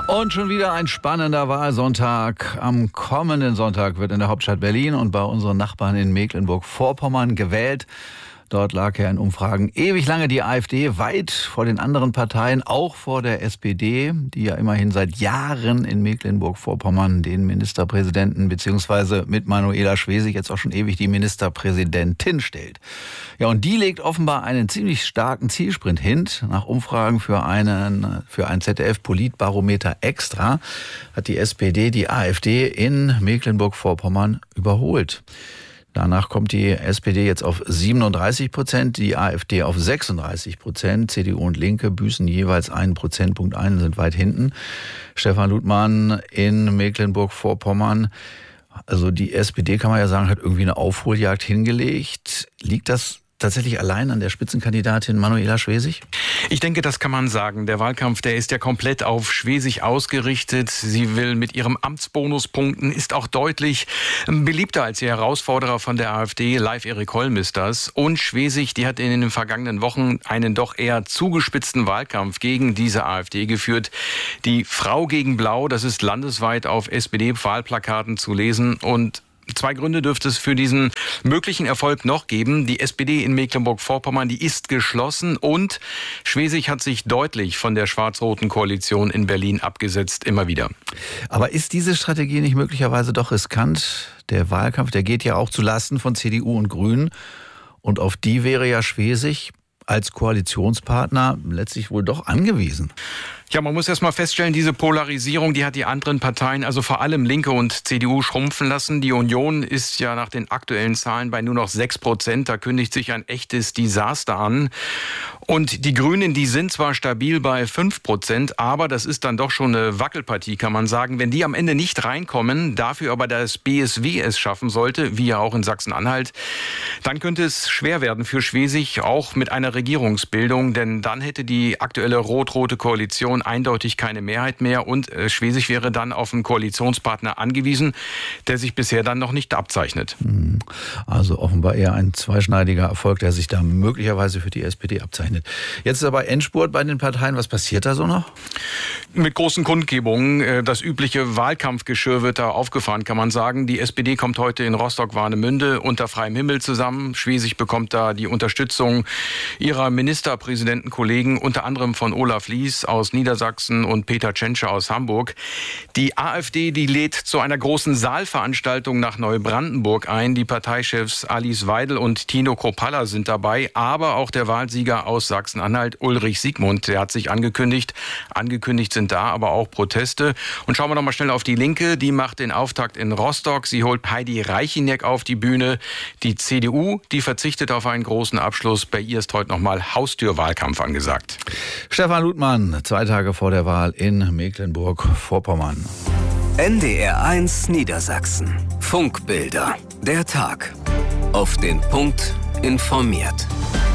Und schon wieder ein spannender Wahlsonntag. Am kommenden Sonntag wird in der Hauptstadt Berlin und bei unseren Nachbarn in Mecklenburg-Vorpommern gewählt. Dort lag ja in Umfragen ewig lange die AfD weit vor den anderen Parteien, auch vor der SPD, die ja immerhin seit Jahren in Mecklenburg-Vorpommern den Ministerpräsidenten bzw. mit Manuela Schwesig jetzt auch schon ewig die Ministerpräsidentin stellt. Ja, und die legt offenbar einen ziemlich starken Zielsprint hin. Nach Umfragen für ein ZDF-Politbarometer Extra hat die SPD die AfD in Mecklenburg-Vorpommern überholt. Danach kommt die SPD jetzt auf 37%, die AfD auf 36%. CDU und Linke büßen jeweils einen Prozentpunkt ein und sind weit hinten. Stefan Ludmann in Mecklenburg-Vorpommern. Also die SPD, kann man ja sagen, hat irgendwie eine Aufholjagd hingelegt. Liegt das tatsächlich allein an der Spitzenkandidatin Manuela Schwesig? Ich denke, das kann man sagen. Der Wahlkampf, der ist ja komplett auf Schwesig ausgerichtet. Sie will mit ihrem Amtsbonus punkten, ist auch deutlich beliebter als ihr Herausforderer von der AfD. Live Erik Holm ist das. Und Schwesig, die hat in den vergangenen Wochen einen doch eher zugespitzten Wahlkampf gegen diese AfD geführt. Die Frau gegen Blau, das ist landesweit auf SPD-Wahlplakaten zu lesen. Und zwei Gründe dürfte es für diesen möglichen Erfolg noch geben. Die SPD in Mecklenburg-Vorpommern, die ist geschlossen und Schwesig hat sich deutlich von der schwarz-roten Koalition in Berlin abgesetzt, immer wieder. Aber ist diese Strategie nicht möglicherweise doch riskant? Der Wahlkampf, der geht ja auch zu Lasten von CDU und Grünen und auf die wäre ja Schwesig als Koalitionspartner letztlich wohl doch angewiesen. Ja, man muss erst mal feststellen, diese Polarisierung, die hat die anderen Parteien, also vor allem Linke und CDU, schrumpfen lassen. Die Union ist ja nach den aktuellen Zahlen bei nur noch 6%. Da kündigt sich ein echtes Desaster an. Und die Grünen, die sind zwar stabil bei 5%, aber das ist dann doch schon eine Wackelpartie, kann man sagen. Wenn die am Ende nicht reinkommen, dafür aber das BSW es schaffen sollte, wie ja auch in Sachsen-Anhalt, dann könnte es schwer werden für Schwesig, auch mit einer Regierungsbildung. Denn dann hätte die aktuelle rot-rote Koalition eindeutig keine Mehrheit mehr und Schwesig wäre dann auf einen Koalitionspartner angewiesen, der sich bisher dann noch nicht abzeichnet. Also offenbar eher ein zweischneidiger Erfolg, der sich da möglicherweise für die SPD abzeichnet. Jetzt ist aber Endspurt bei den Parteien. Was passiert da so noch? Mit großen Kundgebungen. Das übliche Wahlkampfgeschirr wird da aufgefahren, kann man sagen. Die SPD kommt heute in Rostock-Warnemünde unter freiem Himmel zusammen. Schwesig bekommt da die Unterstützung ihrer Ministerpräsidentenkollegen, unter anderem von Olaf Lies aus Niedersachsen und Peter Tschentscher aus Hamburg. Die AfD, die lädt zu einer großen Saalveranstaltung nach Neubrandenburg ein. Die Parteichefs Alice Weidel und Tino Kropalla sind dabei, aber auch der Wahlsieger aus Sachsen-Anhalt, Ulrich Siegmund, der hat sich angekündigt. Angekündigt sind da aber auch Proteste. Und schauen wir noch mal schnell auf die Linke. Die macht den Auftakt in Rostock. Sie holt Heidi Reicheneck auf die Bühne. Die CDU, die verzichtet auf einen großen Abschluss. Bei ihr ist heute noch mal Haustürwahlkampf angesagt. Stefan Ludmann, 2 Tage vor der Wahl in Mecklenburg-Vorpommern. NDR1 Niedersachsen. Funkbilder. Der Tag. Auf den Punkt informiert.